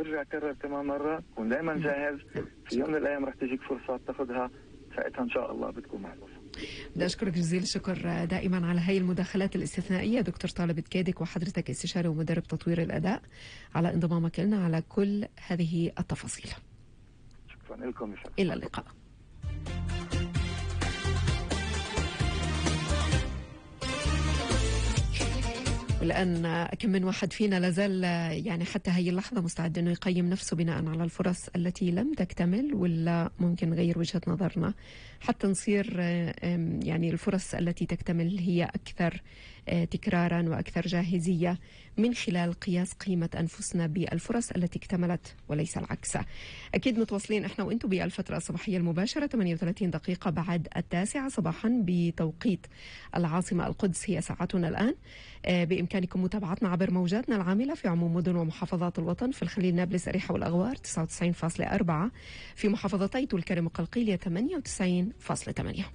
وارجع كرر كمان مرة، كون دائما جاهز. في يوم من الأيام رح تجيك فرصة تاخذها، ساعتها إن شاء الله بتكون محظوظ. بدي أشكرك جزيل الشكر دائما على هاي المداخلات الاستثنائية دكتور طالب كادك، وحضرتك استشاري ومدرب تطوير الأداء، على انضمامك لنا على كل هذه التفاصيل. شكرا لكم. إلى اللقاء. الآن كم من واحد فينا لازال يعني حتى هي اللحظة مستعد أنه يقيم نفسه بناء على الفرص التي لم تكتمل، ولا ممكن نغير وجهة نظرنا حتى نصير يعني الفرص التي تكتمل هي أكثر تكرارا وأكثر جاهزية من خلال قياس قيمة أنفسنا بالفرص التي اكتملت وليس العكس. أكيد متواصلين إحنا وإنتم بالفترة الصباحية المباشرة 38 دقيقة بعد 9 صباحا بتوقيت العاصمة القدس، هي ساعتنا الآن. بإمكانكم متابعتنا عبر موجاتنا العاملة في عموم مدن ومحافظات الوطن، في الخليل نابلس أريحة والأغوار 99.4، في محافظتي طول كرم وقلقيلية 98.8.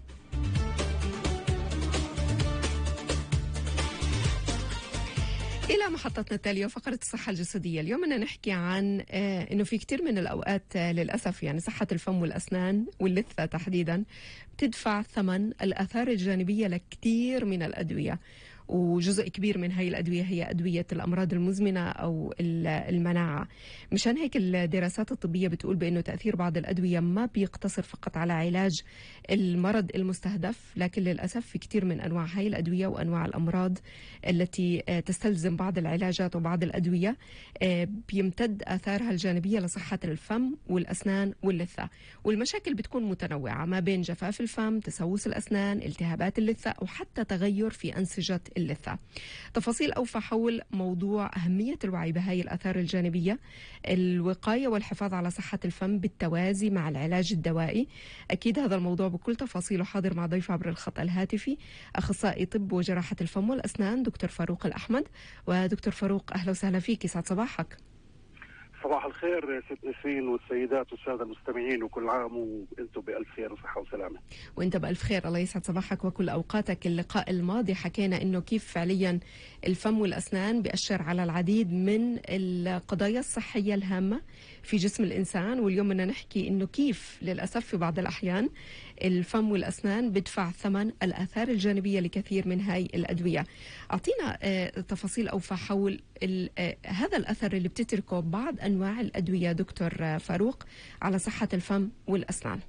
إلى محطتنا التالية فقرة الصحة الجسدية. اليوم بدنا نحكي عن إنه في كتير من الأوقات للأسف يعني صحة الفم والأسنان واللثة تحديدا بتدفع ثمن الآثار الجانبية لكتير من الأدوية، وجزء كبير من هاي الأدوية هي أدوية الأمراض المزمنة أو المناعة. مشان هيك الدراسات الطبية بتقول بأنه تأثير بعض الأدوية ما بيقتصر فقط على علاج المرض المستهدف، لكن للأسف في كتير من أنواع هاي الأدوية وأنواع الأمراض التي تستلزم بعض العلاجات وبعض الأدوية بيمتد آثارها الجانبية لصحة الفم والأسنان واللثة، والمشاكل بتكون متنوعة ما بين جفاف الفم، تسوس الأسنان، التهابات اللثة، أو حتى تغير في أنسجة اللثة. تفاصيل أوفى حول موضوع أهمية الوعي بهاي الآثار الجانبية، الوقاية والحفاظ على صحة الفم بالتوازي مع العلاج الدوائي. أكيد هذا الموضوع بكل تفاصيله حاضر مع ضيف عبر الخط الهاتفي أخصائي طب وجراحة الفم والأسنان دكتور فاروق الأحمد. ودكتور فاروق أهلا وسهلا فيك، يسعد صباحك. صباح الخير ست نسرين والسيدات والسادة المستمعين، وكل عام وانتم بألف خير وصحة وسلامة. وانت بألف خير، الله يسعد صباحك وكل أوقاتك. اللقاء الماضي حكينا انه كيف فعليا الفم والأسنان بيأشر على العديد من القضايا الصحية الهامة في جسم الإنسان، واليوم بدنا نحكي انه كيف للأسف في بعض الأحيان الفم والأسنان بدفع ثمن الآثار الجانبية لكثير من هاي الأدوية. أعطينا تفاصيل أوفى حول هذا الأثر اللي بتتركه بعض أنواع الأدوية دكتور فاروق على صحة الفم والأسنان.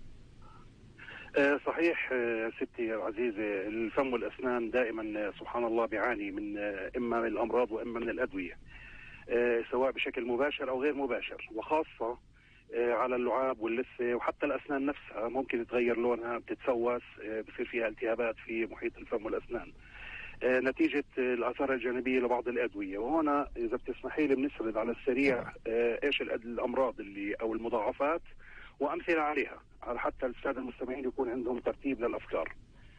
صحيح ستي العزيزة، الفم والأسنان دائما سبحان الله بيعاني من إما من الأمراض وإما من الأدوية، سواء بشكل مباشر أو غير مباشر، وخاصة على اللعاب واللثة وحتى الأسنان نفسها ممكن تغير لونها، بتتسوس، بصير فيها التهابات في محيط الفم والأسنان نتيجة الآثار الجانبية لبعض الأدوية. وهنا إذا بتسمحي لي بنسرد على السريع إيش الأمراض اللي أو المضاعفات وأمثلة عليها، على حتى السادة المستمعين يكون عندهم ترتيب للأفكار.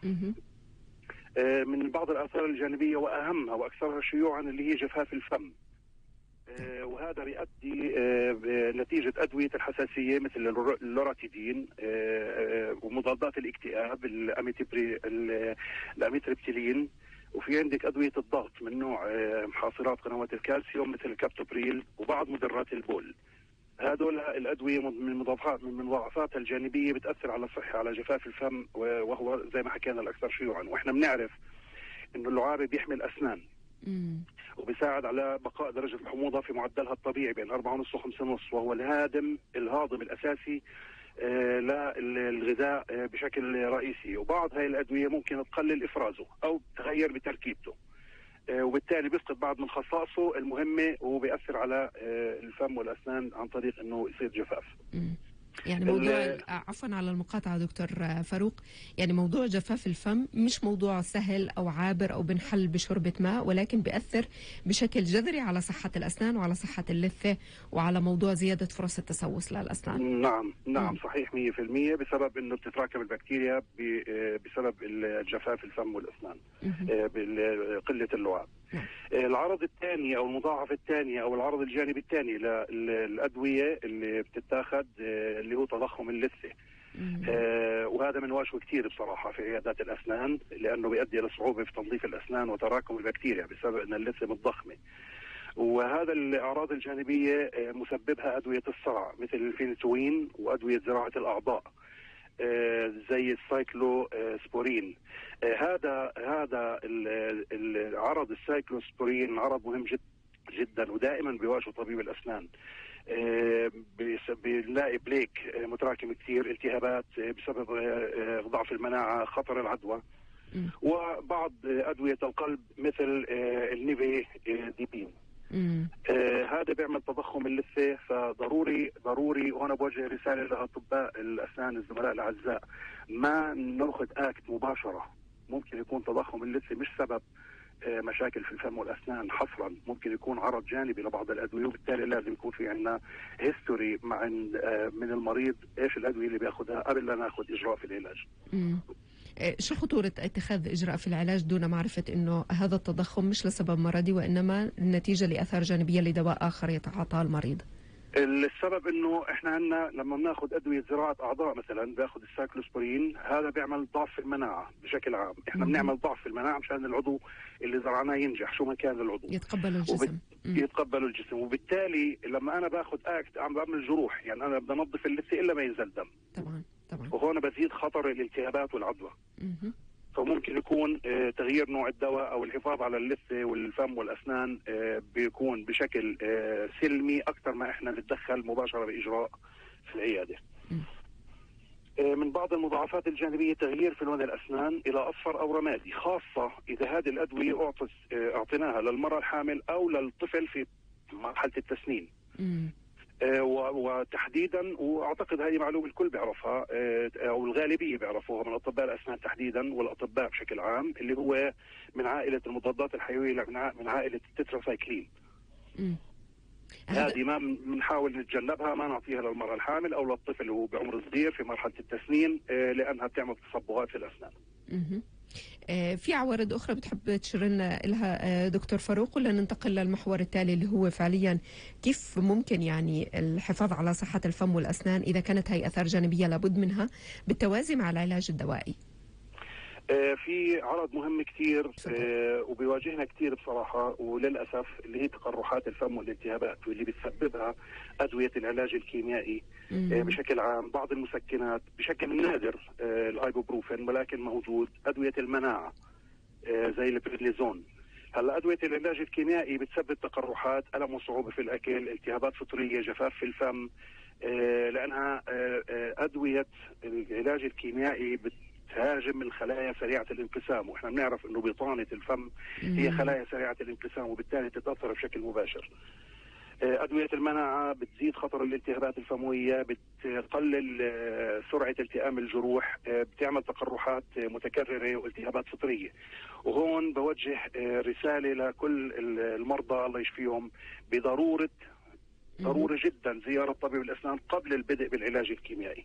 من بعض الآثار الجانبية وأهمها وأكثرها شيوعا اللي هي جفاف الفم، وهذا بيؤدي نتيجة أدوية الحساسية مثل اللوراتيدين ومضادات الاكتئاب الأميتريبتيلين، وفي عندك أدوية الضغط من نوع محاصرات قنوات الكالسيوم مثل الكابتوبريل وبعض مدرات البول. هذول الأدوية من مضاعفاتها الجانبية بتأثر على الصحة على جفاف الفم، وهو زي ما حكينا الأكثر شيوعا. وإحنا بنعرف إنه اللعابة بيحمل أسنان وبيساعد على بقاء درجة الحموضة في معدلها الطبيعي بين 4.5 و5.5، وهو الهاضم الأساسي للغذاء بشكل رئيسي. وبعض هاي الأدوية ممكن تقلل إفرازه أو تغير بتركيبته، وبالتالي بيفقد بعض من خصائصه المهمة، وبيأثر على الفم والأسنان عن طريق أنه يصير جفاف. يعني موضوع عفوا على المقاطعة دكتور فاروق، يعني موضوع جفاف الفم مش موضوع سهل أو عابر أو بنحل بشربة ماء، ولكن بيأثر بشكل جذري على صحة الأسنان وعلى صحة اللثة وعلى موضوع زيادة فرص التسوس للأسنان. نعم صحيح 100%، بسبب أنه بتتراكم البكتيريا بسبب الجفاف الفم والأسنان بقلة اللعاب. العرض الثاني أو المضاعف الثاني أو العرض الجانبي الثاني للأدوية اللي بتتاخد اللي هو تضخم اللثة، وهذا من واشو كتير بصراحة في عيادات الأسنان، لأنه بيؤدي إلى صعوبة في تنظيف الأسنان وتراكم البكتيريا بسبب أن اللثة متضخمة. وهذا الأعراض الجانبية مسببها أدوية الصرع مثل الفينتوين وأدوية زراعة الأعضاء زي السايكلوسبورين. هذا العرض السايكلوسبورين عرض مهم جدا ودائما بيواجه طبيب الأسنان. بنلاقي بليك متراكم كثير، التهابات بسبب ضعف المناعة، خطر العدوى، وبعض أدوية القلب مثل النيفي ديبين. هذا بيعمل تضخم اللثة. فضروري وأنا بوجه رسالة لأطباء الأسنان الزملاء الأعزاء، ما نأخذ أكت مباشرة. ممكن يكون تضخم اللثة مش سبب مشاكل في الفم والأسنان حصرا، ممكن يكون عرض جانبي لبعض الأدوية، وبالتالي لازم يكون في عندنا هيستوري من المريض ايش الأدوية اللي بياخذها قبل لا ناخذ إجراء في العلاج. شو خطورة اتخاذ إجراء في العلاج دون معرفة أنه هذا التضخم مش لسبب مرضي وإنما نتيجة لآثار جانبية لدواء آخر يتعاطاه المريض؟ السبب انه احنا عندنا لما بناخذ ادويه زراعه اعضاء مثلا، باخذ السايكلوسبورين، هذا بيعمل ضعف في المناعه بشكل عام. احنا بنعمل ضعف في المناعه مشان العضو اللي زرعناه ينجح شو ما كان العضو، يتقبل الجسم. يتقبل الجسم. وبالتالي لما انا باخذ اكت عم بعمل جروح، يعني انا بدي انظف اللثه الا ما ينزل دم. طبعا. وهون بزيد خطر الالتهابات والعدوى. فممكن يكون تغيير نوع الدواء او الحفاظ على اللثه والفم والاسنان بيكون بشكل سلمي اكثر ما احنا نتدخل مباشره باجراء في العياده. من بعض المضاعفات الجانبيه تغيير في لون الاسنان الى اصفر او رمادي، خاصه اذا هذه الادويه اعطيناها للمراه الحامل او للطفل في مرحله التسنين. وتحديدا، واعتقد هذه معلومه الكل بيعرفها او الغالبيه بيعرفوها من اطباء الاسنان تحديدا والاطباء بشكل عام، اللي هو من عائله المضادات الحيويه من عائله التتراسايكلين. هذه ما بنحاول نتجنبها، ما نعطيها للمراه الحامل او للطفل وهو بعمر صغير في مرحله التسنين، لانها بتعمل تصبغات في الاسنان. في عوارض أخرى بتحب تشير لنا لها دكتور فاروق، ولا ننتقل للمحور التالي اللي هو فعليا كيف ممكن يعني الحفاظ على صحة الفم والأسنان إذا كانت هي آثار جانبية لابد منها بالتوازي مع العلاج الدوائي؟ في عرض مهم كثير وبيواجهنا كثير بصراحة وللأسف، اللي هي تقرحات الفم والالتهابات، واللي بتسببها أدوية العلاج الكيميائي بشكل عام، بعض المسكنات بشكل نادر الأيبوبروفين، ولكن موجود أدوية المناعة زي البريدنيزون. هلا أدوية العلاج الكيميائي بتسبب تقرحات، ألم وصعوبة في الأكل، التهابات فطرية، جفاف في الفم، لأنها أدوية العلاج الكيميائي تهاجم الخلايا سريعة الانقسام، واحنا بنعرف انه بطانة الفم هي خلايا سريعة الانقسام، وبالتالي تتأثر بشكل مباشر. أدوية المناعة بتزيد خطر الالتهابات الفموية، بتقلل سرعة التئام الجروح، بتعمل تقرحات متكررة والتهابات فطرية. وهون بوجه رسالة لكل المرضى الله يشفيهم بضرورة جدا زيارة طبيب الأسنان قبل البدء بالعلاج الكيميائي.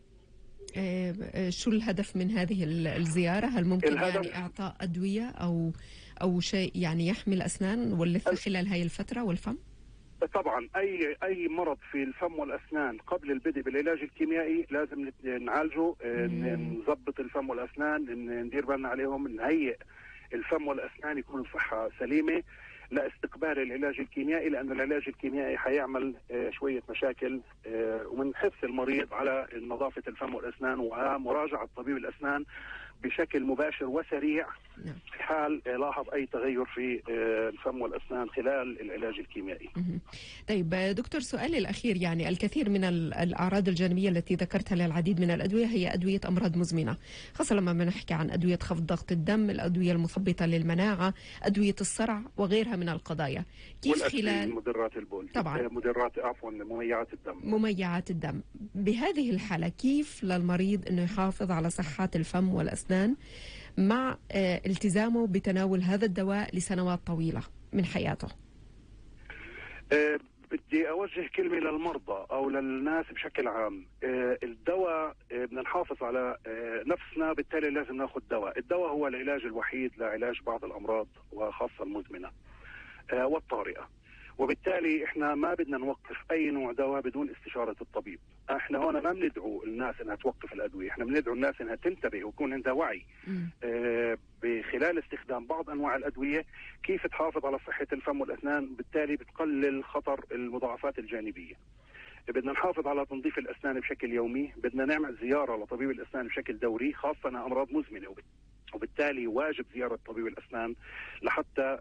شو الهدف من هذه الزيارة؟ هل ممكن يعني إعطاء أدوية أو شيء يعني يحمي الأسنان واللثة خلال هاي الفترة والفم؟ طبعا أي مرض في الفم والأسنان قبل البدء بالعلاج الكيميائي لازم نعالجه، نضبط الفم والأسنان، ندير بالنا عليهم، نهيئ الفم والأسنان يكون صحة سليمة لاستقبال العلاج الكيميائي، لأن العلاج الكيميائي حيعمل شوية مشاكل، ومنحث المريض على نظافة الفم والأسنان ومراجعة طبيب الأسنان بشكل مباشر وسريع في حال لاحظ أي تغير في الفم والأسنان خلال العلاج الكيميائي. طيب دكتور، سؤالي الأخير، يعني الكثير من الأعراض الجانبية التي ذكرتها للعديد من الأدوية هي أدوية أمراض مزمنة، خاصة لما بنحكي عن أدوية خفض ضغط الدم، الأدوية المثبطة للمناعة، أدوية الصرع وغيرها من القضايا. كيف خلال مدرات البول، طبعا مميعات الدم، بهذه الحالة كيف للمريض أنه يحافظ على صحة الفم والأسنان مع التزامه بتناول هذا الدواء لسنوات طويلة من حياته؟ بدي أوجه كلمة للمرضى أو للناس بشكل عام. الدواء بدنا نحافظ على نفسنا، بالتالي لازم ناخذ دواء. الدواء هو العلاج الوحيد لعلاج بعض الأمراض وخاصة المزمنة والطارئة، وبالتالي احنا ما بدنا نوقف اي نوع دواء بدون استشارة الطبيب. احنا هون ما بندعو الناس انها توقف الادوية، احنا بندعو الناس انها تنتبه ويكون عندها وعي خلال استخدام بعض أنواع الأدوية كيف تحافظ على صحة الفم والأسنان، بالتالي بتقلل خطر المضاعفات الجانبية. بدنا نحافظ على تنظيف الأسنان بشكل يومي، بدنا نعمل زيارة لطبيب الأسنان بشكل دوري، خاصة أمراض مزمنة، وبالتالي واجب زيارة طبيب الأسنان لحتى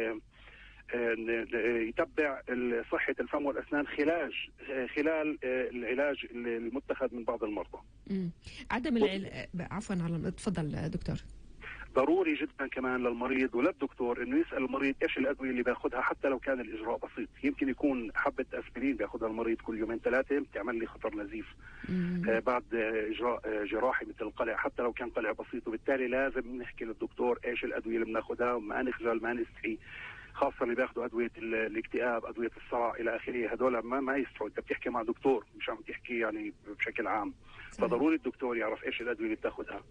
يتبع صحة الفم والأسنان خلال العلاج المتخذ من بعض المرضى. عدم عفوا تفضل دكتور. ضروري جدا كمان للمريض وللدكتور انه يسال المريض ايش الادويه اللي بياخذها، حتى لو كان الاجراء بسيط. يمكن يكون حبه اسبرين بياخذها المريض كل يومين ثلاثه بتعمل لي خطر نزيف بعد اجراء جراحي مثل القلع، حتى لو كان قلع بسيط. وبالتالي لازم نحكي للدكتور ايش الادويه اللي بناخذها، وما نخجل ما نستحي، خاصه اللي بياخذوا ادويه الاكتئاب، ادويه الصرع الى اخره. هذول ما يستحوا، انت بتحكي مع دكتور مش عم تحكي يعني بشكل عام. فضروري الدكتور يعرف ايش الادويه اللي بتاخذها،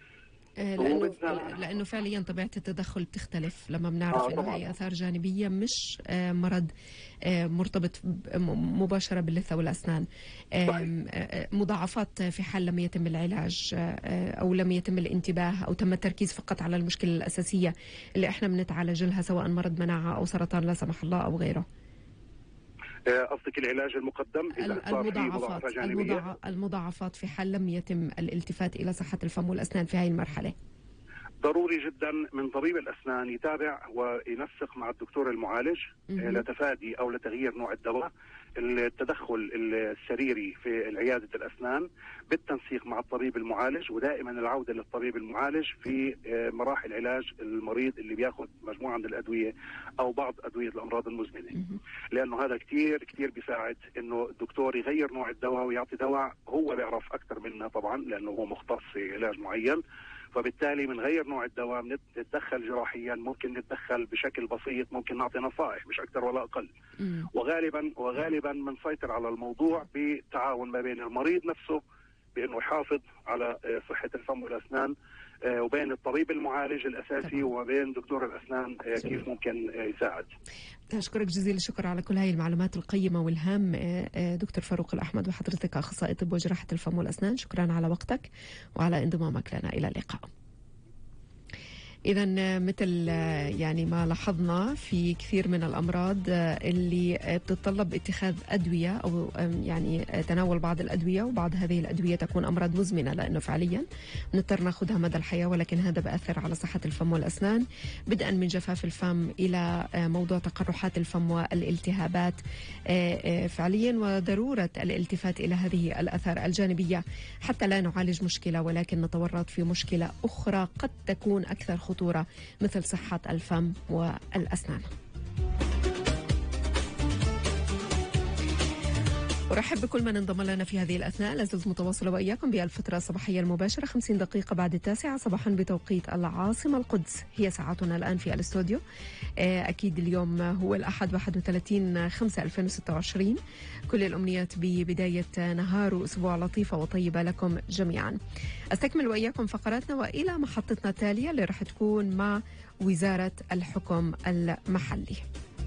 لأنه فعليا طبيعة التدخل بتختلف لما بنعرف إنه هي آثار جانبية، مش مرض مرتبط مباشرة باللثة والأسنان. مضاعفات في حال لم يتم العلاج أو لم يتم الانتباه أو تم التركيز فقط على المشكلة الأساسية اللي إحنا بنتعالج لها، سواء مرض مناعة أو سرطان لا سمح الله أو غيره. قصدك العلاج المقدم إذا صار في مضاعفات جانبية؟ المضاعفات في حال لم يتم الالتفات إلى صحة الفم والأسنان في هذه المرحلة. ضروري جدا من طبيب الأسنان يتابع وينسق مع الدكتور المعالج لتفادي أو لتغيير نوع الدواء. التدخل السريري في عيادة الأسنان بالتنسيق مع الطبيب المعالج، ودائما العودة للطبيب المعالج في مراحل علاج المريض اللي بياخذ مجموعة من الأدوية أو بعض أدوية الأمراض المزمنة. لأنه هذا كتير كتير بيساعد إنه الدكتور يغير نوع الدواء ويعطي دواء هو بيعرف أكثر منا طبعا، لأنه هو مختص في علاج معين. فبالتالي بنغير نوع الدواء، نتدخل جراحيا، ممكن نتدخل بشكل بسيط، ممكن نعطي نصائح مش اكثر ولا اقل. وغالبا بنسيطر على الموضوع بتعاون ما بين المريض نفسه بانه يحافظ على صحة الفم والاسنان، وبين الطبيب المعالج الاساسي وبين دكتور الاسنان كيف ممكن يساعد. أشكرك جزيل الشكر على كل هاي المعلومات القيمة والهام دكتور فاروق الأحمد، وحضرتك أخصائي طب وجراحة الفم والأسنان. شكرا على وقتك وعلى انضمامك لنا. إلى اللقاء. إذا مثل يعني ما لاحظنا في كثير من الأمراض اللي بتتطلب اتخاذ أدوية أو يعني تناول بعض الأدوية، وبعض هذه الأدوية تكون أمراض مزمنة لأنه فعليا نضطر ناخذها مدى الحياة، ولكن هذا بأثر على صحة الفم والأسنان، بدءا من جفاف الفم إلى موضوع تقرحات الفم والالتهابات فعليا، وضرورة الالتفات إلى هذه الآثار الجانبية حتى لا نعالج مشكلة ولكن نتورط في مشكلة أخرى قد تكون أكثر خطورة مثل صحة الفم والأسنان. أرحب بكل من انضم لنا في هذه الأثناء. لازلت متواصلة وإياكم بالفترة الصباحية المباشرة 50 دقيقة بعد 9 صباحا بتوقيت العاصمة القدس. هي ساعتنا الآن في الاستوديو. أكيد اليوم هو الأحد 31/5/2026. كل الأمنيات ببداية نهار وأسبوع لطيفة وطيبة لكم جميعا. أستكمل وإياكم فقراتنا وإلى محطتنا التالية اللي رح تكون مع وزارة الحكم المحلي.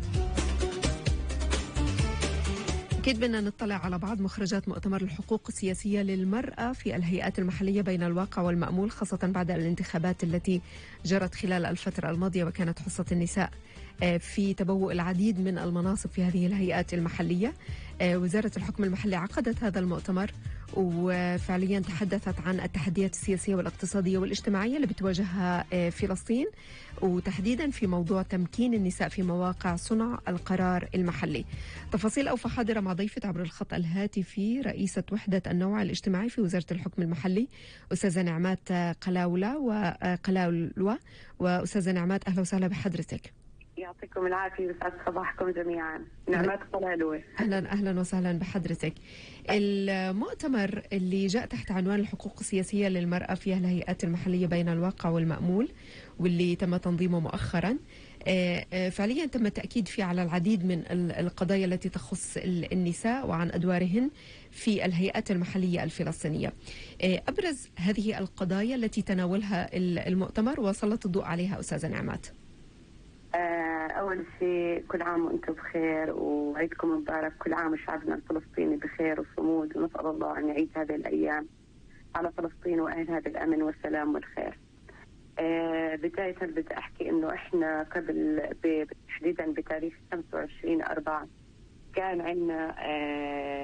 أكيد بدنا نطلع على بعض مخرجات مؤتمر الحقوق السياسية للمرأة في الهيئات المحلية بين الواقع والمأمول، خاصة بعد الانتخابات التي جرت خلال الفترة الماضية، وكانت حصة النساء في تبوء العديد من المناصب في هذه الهيئات المحلية. وزارة الحكم المحلي عقدت هذا المؤتمر وفعليا تحدثت عن التحديات السياسية والاقتصادية والاجتماعية اللي بتواجهها فلسطين، وتحديدا في موضوع تمكين النساء في مواقع صنع القرار المحلي. تفاصيل أوفى حاضرة مع ضيفة عبر الخط الهاتفي رئيسة وحدة النوع الاجتماعي في وزارة الحكم المحلي أستاذة نعمات قلاولوة. وأستاذة نعمات أهلا وسهلا بحضرتك. يعطيكم العافية ويسعد صباحكم جميعا. نعمات قلاولوة. أهلا وسهلا بحضرتك. المؤتمر اللي جاء تحت عنوان الحقوق السياسية للمرأة في الهيئات المحلية بين الواقع والمأمول، واللي تم تنظيمه مؤخرا، فعليا تم التأكيد فيه على العديد من القضايا التي تخص النساء وعن أدوارهن في الهيئات المحلية الفلسطينية. أبرز هذه القضايا التي تناولها المؤتمر وسلط الضوء عليها أستاذة نعمات. أول شيء كل عام وأنتم بخير وعيدكم مبارك. كل عام وشعبنا الفلسطيني بخير وصمود، ونسأل الله أن يعيد هذه الأيام على فلسطين وأهل هذا الأمن والسلام والخير. بداية بدي أحكي إنه إحنا قبل تحديدا بتاريخ 25/4 كان عندنا